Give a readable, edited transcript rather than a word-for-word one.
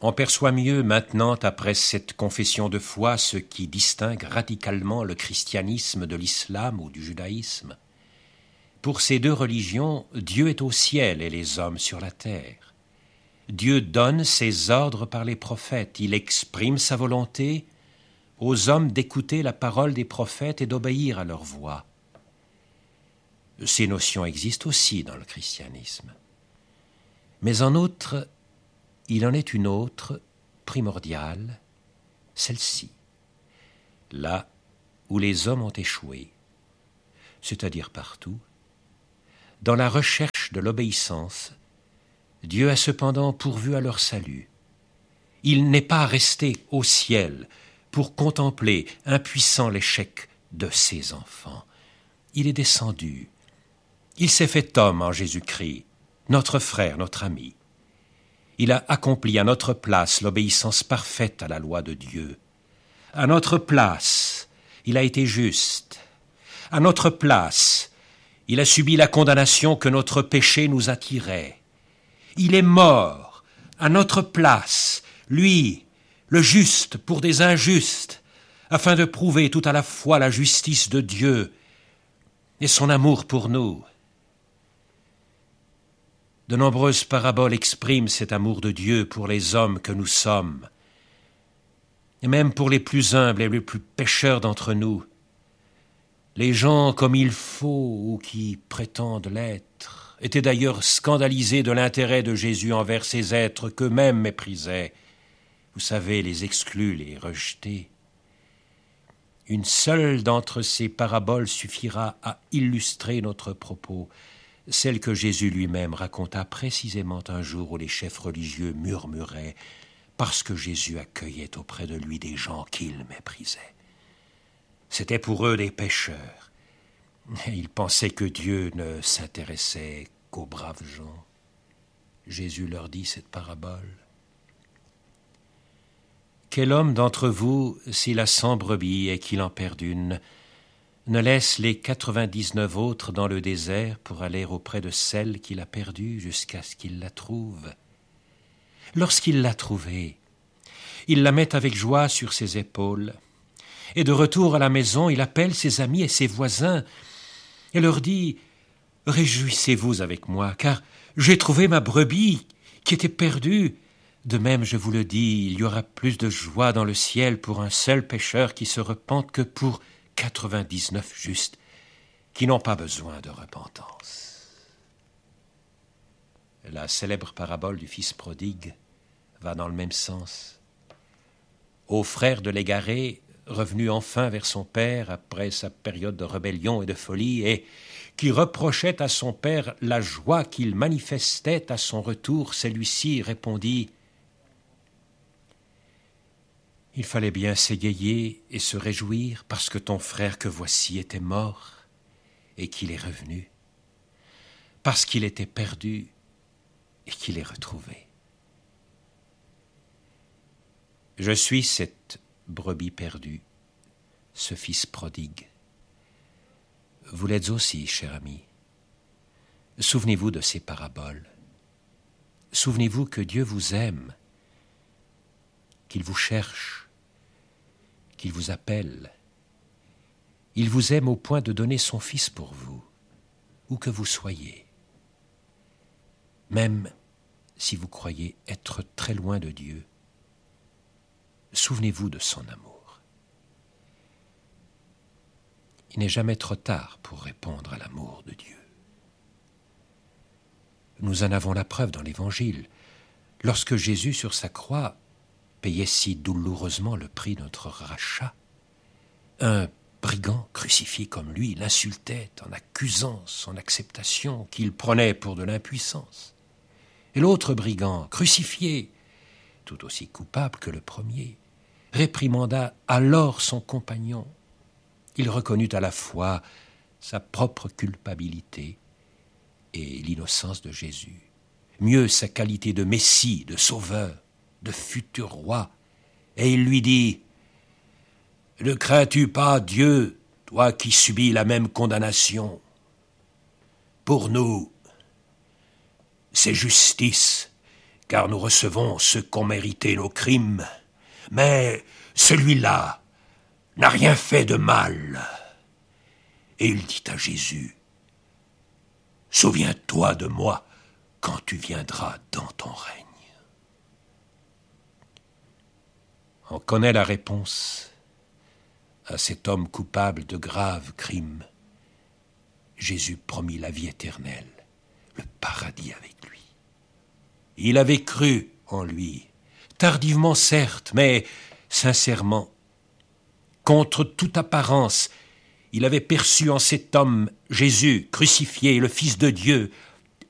On perçoit mieux maintenant, après cette confession de foi, ce qui distingue radicalement le christianisme de l'islam ou du judaïsme. Pour ces deux religions, Dieu est au ciel et les hommes sur la terre. Dieu donne ses ordres par les prophètes, il exprime sa volonté aux hommes d'écouter la parole des prophètes et d'obéir à leur voix. Ces notions existent aussi dans le christianisme. Mais en outre, il en est une autre, primordiale, celle-ci, là où les hommes ont échoué, c'est-à-dire partout. Dans la recherche de l'obéissance, Dieu a cependant pourvu à leur salut. Il n'est pas resté au ciel pour contempler impuissant l'échec de ses enfants. Il est descendu. Il s'est fait homme en Jésus-Christ, notre frère, notre ami. Il a accompli à notre place l'obéissance parfaite à la loi de Dieu. À notre place, il a été juste. À notre place, il a subi la condamnation que notre péché nous attirait. Il est mort à notre place, lui, le juste pour des injustes, afin de prouver tout à la fois la justice de Dieu et son amour pour nous. De nombreuses paraboles expriment cet amour de Dieu pour les hommes que nous sommes, et même pour les plus humbles et les plus pécheurs d'entre nous. Les gens comme il faut ou qui prétendent l'être étaient d'ailleurs scandalisés de l'intérêt de Jésus envers ces êtres qu'eux-mêmes méprisaient. Vous savez, les exclus, les rejetés. Une seule d'entre ces paraboles suffira à illustrer notre propos, celle que Jésus lui-même raconta précisément un jour où les chefs religieux murmuraient parce que Jésus accueillait auprès de lui des gens qu'il méprisait. C'étaient pour eux des pécheurs. Ils pensaient que Dieu ne s'intéressait qu'aux braves gens. Jésus leur dit cette parabole. Quel homme d'entre vous, s'il a 100 brebis et qu'il en perd une, ne laisse les 99 autres dans le désert pour aller auprès de celle qu'il a perdue jusqu'à ce qu'il la trouve? Lorsqu'il l'a trouvée, il la met avec joie sur ses épaules, et de retour à la maison, il appelle ses amis et ses voisins et leur dit « Réjouissez-vous avec moi, car j'ai trouvé ma brebis qui était perdue. » De même, je vous le dis, il y aura plus de joie dans le ciel pour un seul pécheur qui se repente que pour 99 justes qui n'ont pas besoin de repentance. La célèbre parabole du fils prodigue va dans le même sens. Au frère de l'égaré, revenu enfin vers son père après sa période de rébellion et de folie, et qui reprochait à son père la joie qu'il manifestait à son retour, celui-ci répondit « Il fallait bien s'égayer et se réjouir parce que ton frère que voici était mort et qu'il est revenu, parce qu'il était perdu et qu'il est retrouvé. Je suis cette brebis perdue, ce fils prodigue. Vous l'êtes aussi, cher ami. Souvenez-vous de ces paraboles. Souvenez-vous que Dieu vous aime, qu'il vous cherche, qu'il vous appelle. Il vous aime au point de donner son Fils pour vous, où que vous soyez. Même si vous croyez être très loin de Dieu, souvenez-vous de son amour. Il n'est jamais trop tard pour répondre à l'amour de Dieu. Nous en avons la preuve dans l'Évangile. Lorsque Jésus, sur sa croix, payait si douloureusement le prix de notre rachat, un brigand crucifié comme lui l'insultait en accusant son acceptation qu'il prenait pour de l'impuissance. Et l'autre brigand, crucifié, tout aussi coupable que le premier, réprimanda alors son compagnon. Il reconnut à la fois sa propre culpabilité et l'innocence de Jésus, mieux sa qualité de Messie, de Sauveur, de futur roi, et il lui dit « Ne crains-tu pas Dieu, toi qui subis la même condamnation? Pour nous, c'est justice car nous recevons ce qu'ont mérité nos crimes. Mais celui-là n'a rien fait de mal. » Et il dit à Jésus, « Souviens-toi de moi quand tu viendras dans ton règne. » On connaît la réponse à cet homme coupable de graves crimes. Jésus promit la vie éternelle, le paradis avec lui. Il avait cru en lui, tardivement certes, mais sincèrement. Contre toute apparence, il avait perçu en cet homme, Jésus, crucifié, le Fils de Dieu,